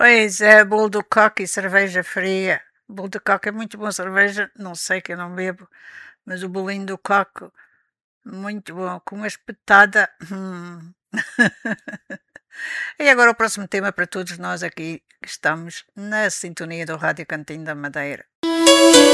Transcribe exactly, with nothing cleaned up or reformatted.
Pois é, bolo do coque e cerveja fria. Bolo de coque é muito bom, cerveja não sei que eu não bebo, mas o bolinho do coque, muito bom, com uma espetada, hum. E agora o próximo tema para todos nós aqui que estamos na sintonia do Rádio Cantinho da Madeira.